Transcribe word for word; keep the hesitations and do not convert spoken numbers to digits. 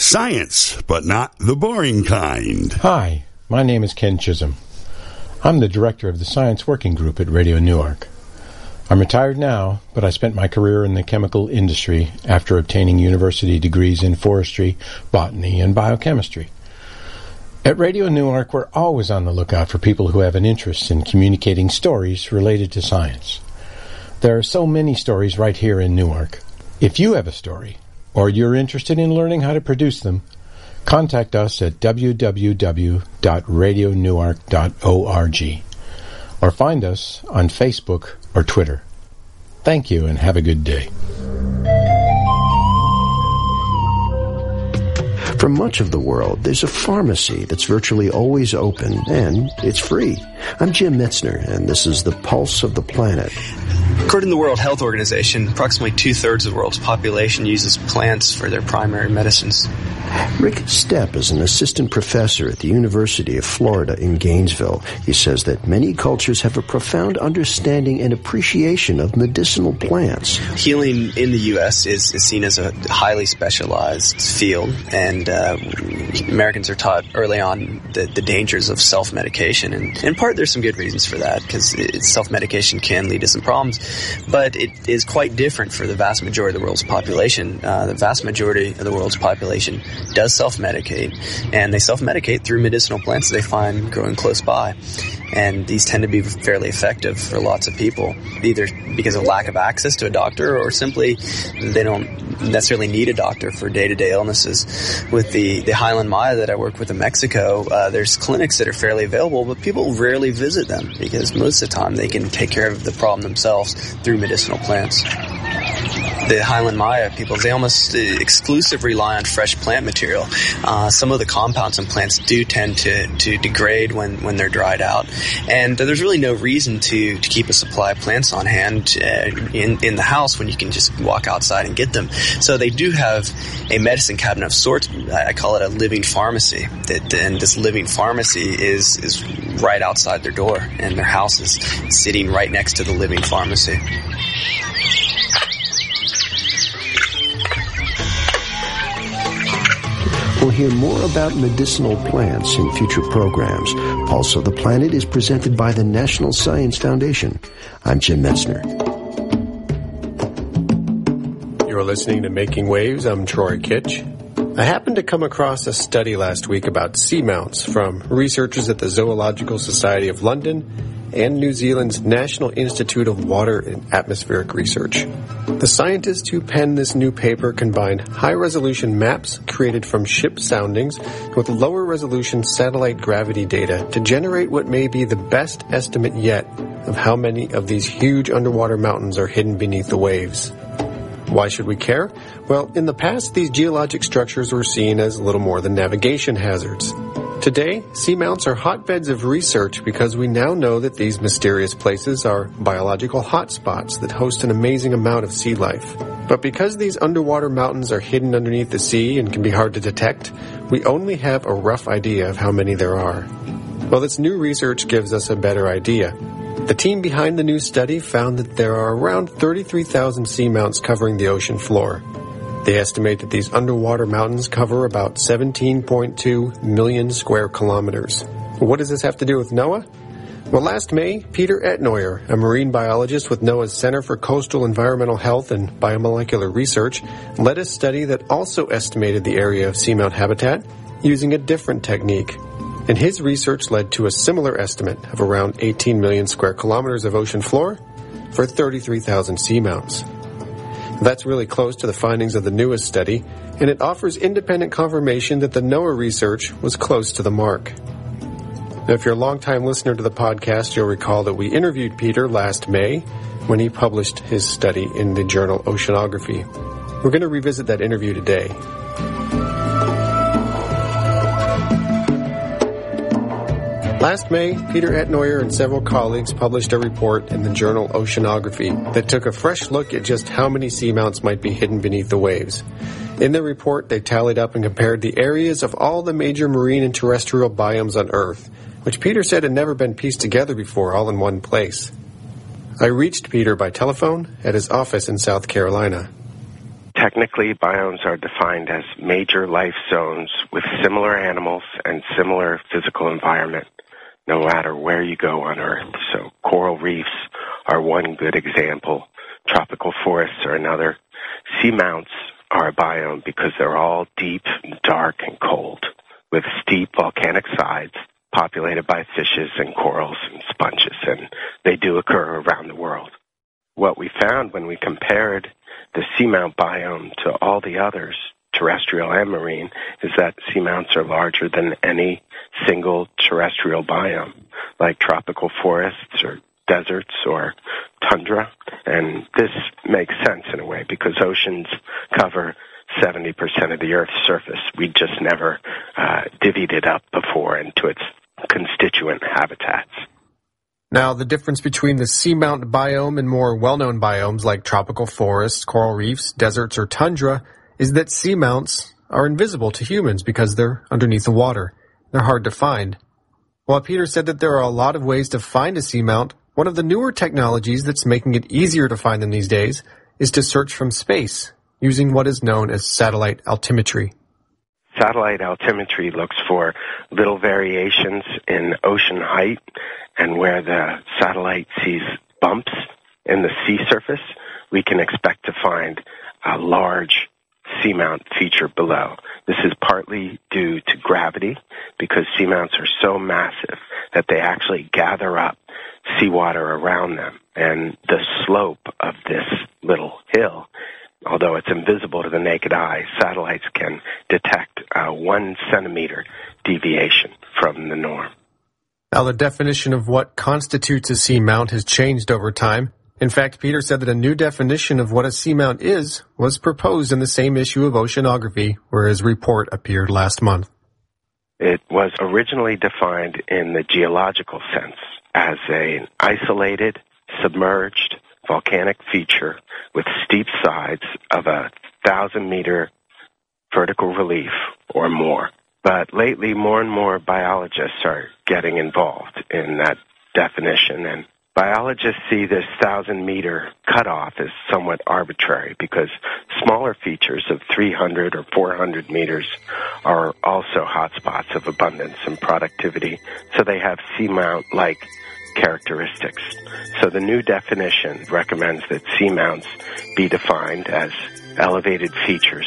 Science, but not the boring kind. Hi, my name is Ken Chisholm. I'm the director of the Science Working Group at Radio Newark. I'm retired now, but I spent my career in the chemical industry after obtaining university degrees in forestry, botany, and biochemistry. At Radio Newark, we're always on the lookout for people who have an interest in communicating stories related to science. There are so many stories right here in Newark. If you have a story, or you're interested in learning how to produce them, contact us at w w w dot radio newark dot org or find us on Facebook or Twitter. Thank you and have a good day. For much of the world, there's a pharmacy that's virtually always open, and it's free. I'm Jim Metzner, and this is the Pulse of the Planet. According to the World Health Organization, approximately two-thirds of the world's population uses plants for their primary medicines. Rick Stepp is an assistant professor at the University of Florida in Gainesville. He says that many cultures have a profound understanding and appreciation of medicinal plants. Healing in the U S is, is seen as a highly specialized field, and uh, Americans are taught early on the, the dangers of self-medication. And in part, there's some good reasons for that, because self-medication can lead to some problems, but it is quite different for the vast majority of the world's population. Uh, the vast majority of the world's population does self-medicate, and they self-medicate through medicinal plants they find growing close by. And these tend to be fairly effective for lots of people, either because of lack of access to a doctor or simply they don't necessarily need a doctor for day-to-day illnesses. With the, the Highland Maya that I work with in Mexico, uh, there's clinics that are fairly available, but people rarely visit them because most of the time they can take care of the problem themselves through medicinal plants. The Highland Maya people, they almost exclusively rely on fresh plant material. Uh, some of the compounds in plants do tend to, to degrade when, when they're dried out. And there's really no reason to, to keep a supply of plants on hand uh, in, in the house when you can just walk outside and get them. So they do have a medicine cabinet of sorts. I call it a living pharmacy. That, and this living pharmacy is, is right outside their door, and their house is sitting right next to the living pharmacy. We'll hear more about medicinal plants in future programs. Pulse of the Planet is presented by the National Science Foundation. I'm Jim Metzner. You're listening to Making Waves. I'm Troy Kitch. I happened to come across a study last week about seamounts from researchers at the Zoological Society of London and New Zealand's National Institute of Water and Atmospheric Research. The scientists who penned this new paper combined high-resolution maps created from ship soundings with lower-resolution satellite gravity data to generate what may be the best estimate yet of how many of these huge underwater mountains are hidden beneath the waves. Why should we care? Well, in the past, these geologic structures were seen as little more than navigation hazards. Today, seamounts are hotbeds of research because we now know that these mysterious places are biological hotspots that host an amazing amount of sea life. But because these underwater mountains are hidden underneath the sea and can be hard to detect, we only have a rough idea of how many there are. Well, this new research gives us a better idea. The team behind the new study found that there are around thirty-three thousand seamounts covering the ocean floor. They estimate that these underwater mountains cover about seventeen point two million square kilometers. What does this have to do with NOAA? Well, last May, Peter Etnoyer, a marine biologist with NOAA's Center for Coastal Environmental Health and Biomolecular Research, led a study that also estimated the area of seamount habitat using a different technique. And his research led to a similar estimate of around eighteen million square kilometers of ocean floor for thirty-three thousand seamounts. That's really close to the findings of the newest study, and it offers independent confirmation that the NOAA research was close to the mark. Now, if you're a longtime listener to the podcast, you'll recall that we interviewed Peter last May when he published his study in the journal Oceanography. We're going to revisit that interview today. Last May, Peter Etnoyer and several colleagues published a report in the journal Oceanography that took a fresh look at just how many seamounts might be hidden beneath the waves. In the report, they tallied up and compared the areas of all the major marine and terrestrial biomes on Earth, which Peter said had never been pieced together before all in one place. I reached Peter by telephone at his office in South Carolina. Technically, biomes are defined as major life zones with similar animals and similar physical environment, no matter where you go on Earth. So coral reefs are one good example. Tropical forests are another. Seamounts are a biome because they're all deep, dark, and cold, with steep volcanic sides, populated by fishes and corals and sponges, and they do occur around the world. What we found when we compared the seamount biome to all the others, terrestrial and marine, is that seamounts are larger than any single terrestrial biome, like tropical forests or deserts or tundra. And this makes sense in a way because oceans cover seventy percent of the Earth's surface. We just never uh, divvied it up before into its constituent habitats. Now, the difference between the seamount biome and more well-known biomes like tropical forests, coral reefs, deserts, or tundra is that seamounts are invisible to humans because they're underneath the water. They're hard to find. While Peter said that there are a lot of ways to find a seamount, one of the newer technologies that's making it easier to find them these days is to search from space using what is known as satellite altimetry. Satellite altimetry looks for little variations in ocean height, and where the satellite sees bumps in the sea surface, we can expect to find a large seamount feature below. This is partly due to gravity, because seamounts are so massive that they actually gather up seawater around them, and the slope of this little hill, although it's invisible to the naked eye, satellites can detect a one centimeter deviation from the norm. Now, the definition of what constitutes a seamount has changed over time. In fact, Peter said that a new definition of what a seamount is was proposed in the same issue of Oceanography, where his report appeared last month. It was originally defined in the geological sense as an isolated, submerged, volcanic feature with steep sides of a thousand meter vertical relief or more. But lately, more and more biologists are getting involved in that definition, and biologists see this thousand meter cutoff as somewhat arbitrary because smaller features of three hundred or four hundred meters are also hotspots of abundance and productivity, so they have seamount-like characteristics. So the new definition recommends that seamounts be defined as elevated features